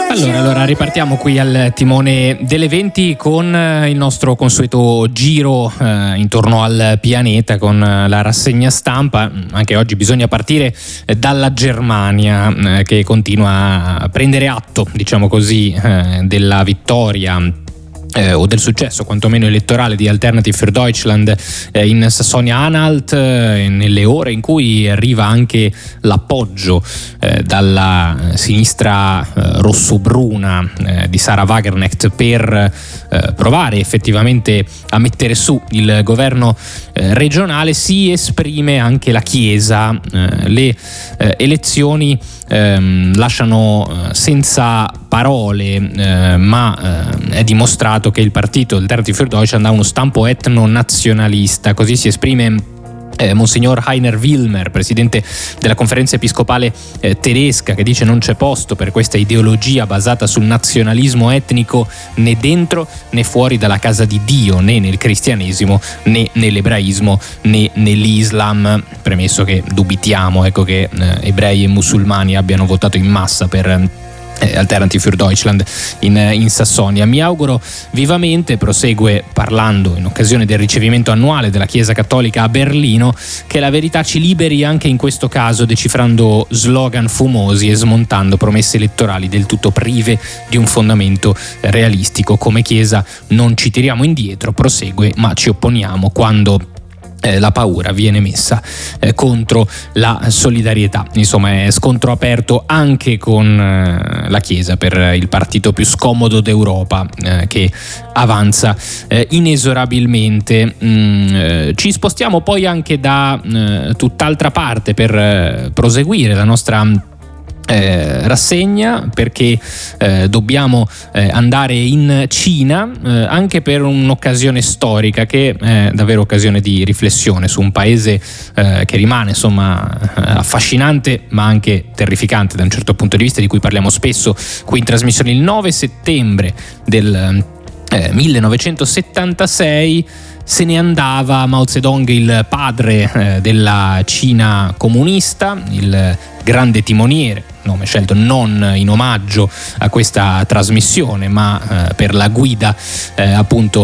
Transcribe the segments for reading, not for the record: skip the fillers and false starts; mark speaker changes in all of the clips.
Speaker 1: Allora, ripartiamo qui al timone dell'eventi con il nostro consueto giro intorno al pianeta con la rassegna stampa. Anche oggi bisogna partire dalla Germania che continua a prendere atto, diciamo così, della vittoria o del successo quantomeno elettorale di Alternative für Deutschland in Sassonia-Anhalt, nelle ore in cui arriva anche l'appoggio dalla sinistra rossobruna di Sarah Wagenknecht per provare effettivamente a mettere su il governo regionale. Si esprime anche la Chiesa. Le elezioni lasciano senza parole, ma è dimostrato che il partito Alternative für Deutschland ha uno stampo etno-nazionalista. Così si esprime Monsignor Heiner Wilmer, presidente della conferenza episcopale tedesca, che dice: non c'è posto per questa ideologia basata sul nazionalismo etnico né dentro né fuori dalla casa di Dio, né nel cristianesimo né nell'ebraismo né nell'Islam. Premesso che dubitiamo che ebrei e musulmani abbiano votato in massa per Alternative für Deutschland in Sassonia. Mi auguro vivamente, prosegue parlando in occasione del ricevimento annuale della Chiesa Cattolica a Berlino, che la verità ci liberi anche in questo caso, decifrando slogan fumosi e smontando promesse elettorali del tutto prive di un fondamento realistico. Come Chiesa non ci tiriamo indietro, prosegue, ma ci opponiamo quando la paura viene messa contro la solidarietà. Insomma, è scontro aperto anche con la Chiesa per il partito più scomodo d'Europa, che avanza inesorabilmente. Ci spostiamo poi anche da tutt'altra parte per proseguire la nostra rassegna, perché dobbiamo andare in Cina, anche per un'occasione storica che è davvero occasione di riflessione su un paese che rimane affascinante ma anche terrificante da un certo punto di vista, di cui parliamo spesso qui in trasmissione. Il 9 settembre del 1976 se ne andava Mao Zedong, il padre della Cina comunista, il grande timoniere, nome scelto non in omaggio a questa trasmissione ma per la guida appunto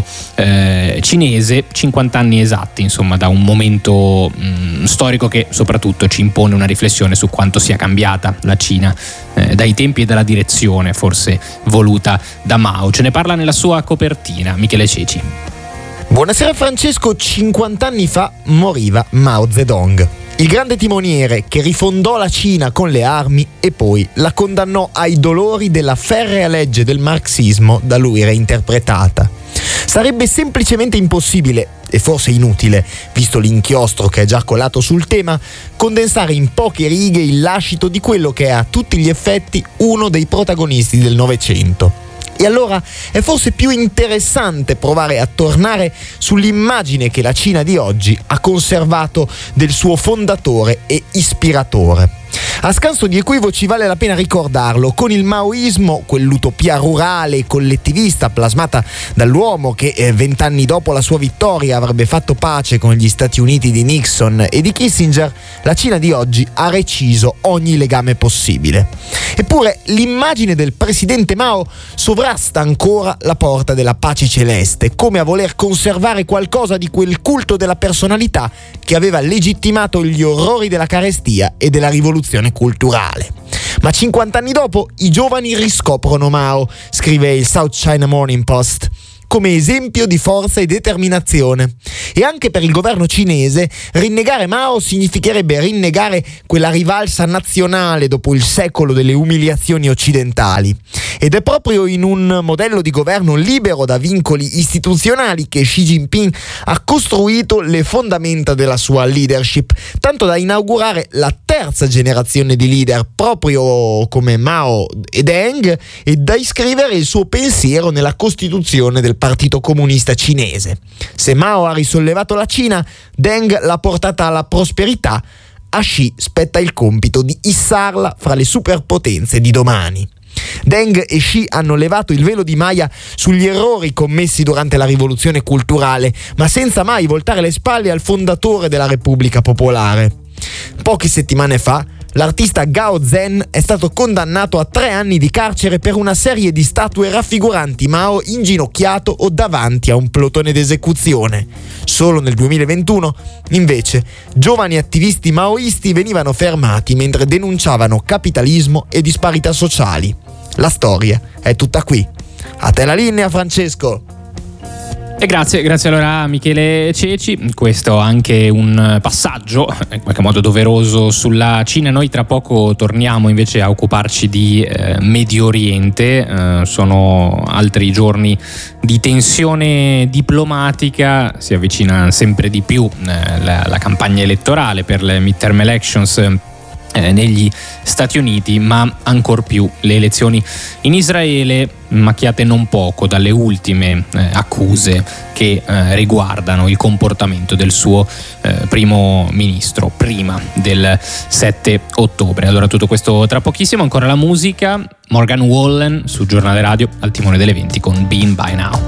Speaker 1: cinese. 50 anni esatti, insomma, da un momento storico che soprattutto ci impone una riflessione su quanto sia cambiata la Cina dai tempi e dalla direzione forse voluta da Mao. Ce ne parla nella sua copertina Michele Ceci.
Speaker 2: Buonasera Francesco. 50 anni fa moriva Mao Zedong, il grande timoniere che rifondò la Cina con le armi e poi la condannò ai dolori della ferrea legge del marxismo da lui reinterpretata. Sarebbe semplicemente impossibile, e forse inutile, visto l'inchiostro che è già colato sul tema, condensare in poche righe il lascito di quello che è a tutti gli effetti uno dei protagonisti del Novecento. E allora è forse più interessante provare a tornare sull'immagine che la Cina di oggi ha conservato del suo fondatore e ispiratore. A scanso di equivoci vale la pena ricordarlo: con il maoismo, quell'utopia rurale e collettivista plasmata dall'uomo che 20 anni dopo la sua vittoria avrebbe fatto pace con gli Stati Uniti di Nixon e di Kissinger, la Cina di oggi ha reciso ogni legame possibile. Eppure l'immagine del presidente Mao sovrasta ancora la porta della pace celeste, come a voler conservare qualcosa di quel culto della personalità che aveva legittimato gli orrori della carestia e della rivoluzione culturale. Ma 50 anni dopo i giovani riscoprono Mao, scrive il South China Morning Post, come esempio di forza e determinazione. E anche per il governo cinese rinnegare Mao significherebbe rinnegare quella rivalsa nazionale dopo il secolo delle umiliazioni occidentali. Ed è proprio in un modello di governo libero da vincoli istituzionali che Xi Jinping ha costruito le fondamenta della sua leadership, tanto da inaugurare la terza generazione di leader proprio come Mao e Deng, e da iscrivere il suo pensiero nella costituzione del Partito Comunista Cinese. Se Mao ha risollevato la Cina, Deng l'ha portata alla prosperità, a Xi spetta il compito di issarla fra le superpotenze di domani. Deng e Xi hanno levato il velo di Maya sugli errori commessi durante la rivoluzione culturale, ma senza mai voltare le spalle al fondatore della Repubblica Popolare. Poche settimane fa l'artista Gao Zen è stato condannato a 3 anni di carcere per una serie di statue raffiguranti Mao inginocchiato o davanti a un plotone d'esecuzione. Solo nel 2021, invece, giovani attivisti maoisti venivano fermati mentre denunciavano capitalismo e disparità sociali. La storia è tutta qui. A te la linea, Francesco.
Speaker 1: E grazie allora a Michele Ceci. Questo anche un passaggio in qualche modo doveroso sulla Cina. Noi tra poco torniamo invece a occuparci di Medio Oriente. Sono altri giorni di tensione diplomatica, si avvicina sempre di più la campagna elettorale per le midterm elections negli Stati Uniti, ma ancor più le elezioni in Israele, macchiate non poco dalle ultime accuse che riguardano il comportamento del suo primo ministro prima del 7 ottobre. Allora tutto questo tra pochissimo, ancora la musica, Morgan Wallen su Giornale Radio al timone delle 20 con Been By Now.